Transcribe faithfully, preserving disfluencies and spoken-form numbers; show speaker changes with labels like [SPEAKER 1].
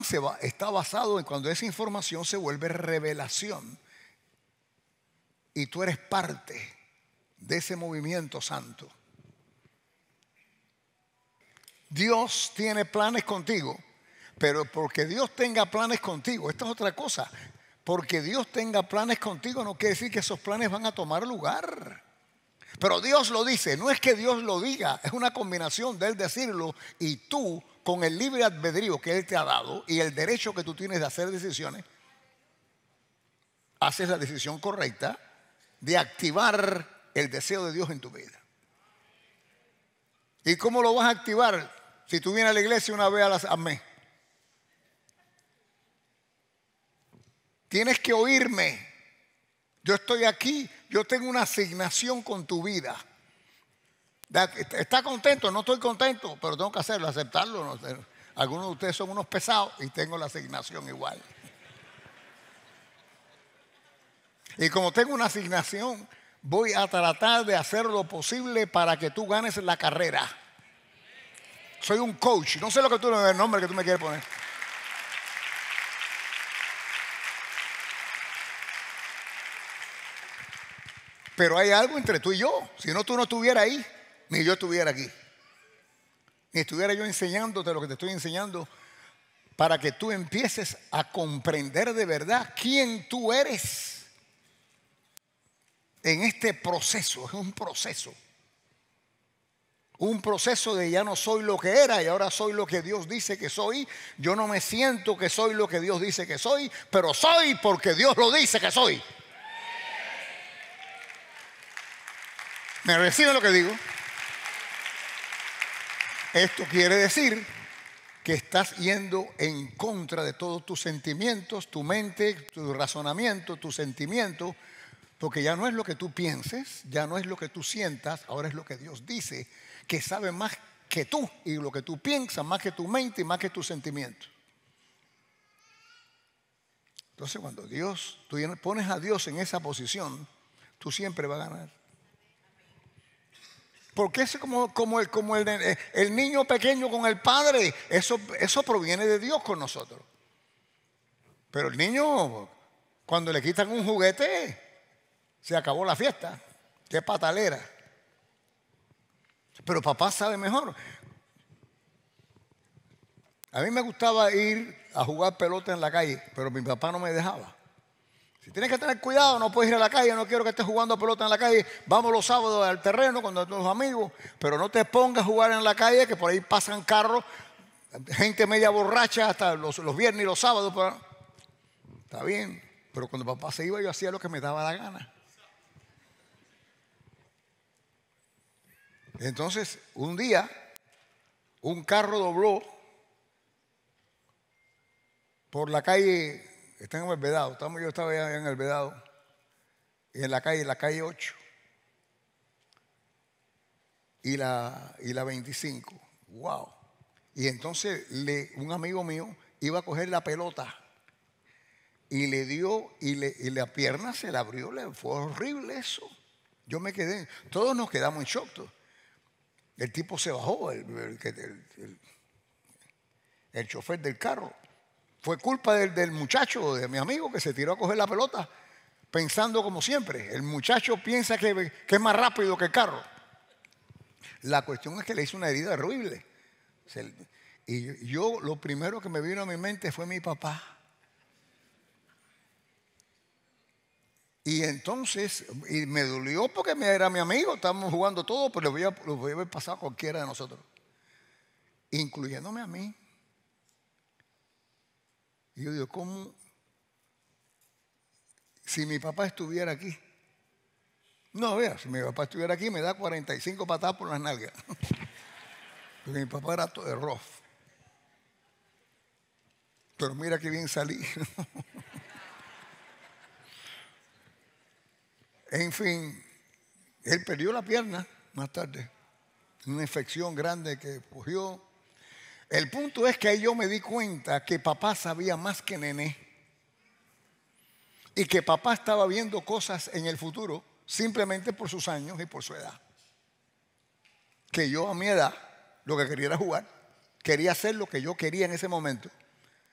[SPEAKER 1] se va, está basado en cuando esa información se vuelve revelación y tú eres parte de ese movimiento santo. Dios tiene planes contigo, pero porque Dios tenga planes contigo, esta es otra cosa. Porque Dios tenga planes contigo no quiere decir que esos planes van a tomar lugar. Pero Dios lo dice, no es que Dios lo diga, es una combinación de Él decirlo y tú con el libre albedrío que Él te ha dado y el derecho que tú tienes de hacer decisiones, haces la decisión correcta de activar el deseo de Dios en tu vida. ¿Y cómo lo vas a activar? Si tú vienes a la iglesia una vez a la, al mes. Tienes que oírme. Yo estoy aquí, yo tengo una asignación con tu vida. ¿Está contento? No estoy contento, pero tengo que hacerlo, aceptarlo. No sé. Algunos de ustedes son unos pesados y tengo la asignación igual. Y como tengo una asignación, voy a tratar de hacer lo posible para que tú ganes la carrera. Soy un coach, no sé lo que tú, el nombre que tú me quieres poner. Pero hay algo entre tú y yo. Si no, tú no estuvieras ahí, ni yo estuviera aquí. Ni estuviera yo enseñándote lo que te estoy enseñando para que tú empieces a comprender de verdad quién tú eres en este proceso. Es un proceso. Un proceso de ya no soy lo que era y ahora soy lo que Dios dice que soy. Yo no me siento que soy lo que Dios dice que soy, pero soy porque Dios lo dice que soy. ¿Me reciben lo que digo? Esto quiere decir que estás yendo en contra de todos tus sentimientos, tu mente, tu razonamiento, tu sentimiento, porque ya no es lo que tú pienses, ya no es lo que tú sientas, ahora es lo que Dios dice, que sabe más que tú y lo que tú piensas, más que tu mente y más que tus sentimientos. Entonces cuando Dios, tú pones a Dios en esa posición, tú siempre vas a ganar. Porque es como, como, el, como el, el niño pequeño con el padre. Eso, eso proviene de Dios con nosotros. Pero el niño, cuando le quitan un juguete, se acabó la fiesta. Qué patalera. Pero papá sabe mejor. A mí me gustaba ir a jugar pelota en la calle, pero mi papá no me dejaba. Si tienes que tener cuidado, no puedes ir a la calle, no quiero que estés jugando pelota en la calle. Vamos los sábados al terreno con nuestros amigos, pero no te pongas a jugar en la calle, que por ahí pasan carros, gente media borracha hasta los, los viernes y los sábados. Pero, está bien, pero cuando papá se iba yo hacía lo que me daba la gana. Entonces, un día, un carro dobló por la calle. Está en el Vedado, yo estaba allá en el Vedado, y en la calle, la calle ocho y la, y la veinticinco. Wow. Y entonces le, un amigo mío iba a coger la pelota y le dio, y, le, y la pierna se la abrió, le, fue horrible eso. Yo me quedé, todos nos quedamos en shock. El tipo se bajó, el, el, el, el, el chofer del carro. Fue culpa del, del muchacho, de mi amigo, que se tiró a coger la pelota pensando como siempre. El muchacho piensa que, que es más rápido que el carro. La cuestión es que le hizo una herida horrible. Y yo, lo primero que me vino a mi mente fue mi papá. Y entonces, y me dolió porque era mi amigo, estábamos jugando todo, pero lo voy a, lo voy a haber pasado a cualquiera de nosotros, incluyéndome a mí. Y yo digo, ¿cómo? Si mi papá estuviera aquí. No, vea, si mi papá estuviera aquí me da cuarenta y cinco patadas por las nalgas. Porque mi papá era todo de rough. Pero mira qué bien salí. En fin, él perdió la pierna más tarde. Una infección grande que cogió. El punto es que ahí yo me di cuenta que papá sabía más que Nené y que papá estaba viendo cosas en el futuro simplemente por sus años y por su edad. Que yo a mi edad lo que quería era jugar, quería hacer lo que yo quería en ese momento